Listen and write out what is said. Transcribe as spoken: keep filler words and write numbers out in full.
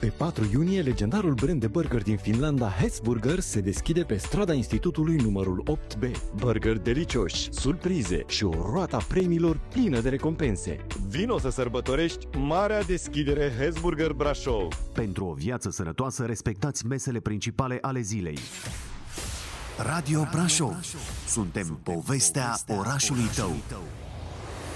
Pe patru iunie, legendarul brand de burger din Finlanda Hesburger se deschide pe strada Institutului numărul opt B. Burger delicioși, surprize și o roată a premiilor plină de recompense. Vino să sărbătorești marea deschidere Hesburger Brașov. Pentru o viață sănătoasă, respectați mesele principale ale zilei. Radio Brașov. Suntem povestea orașului tău.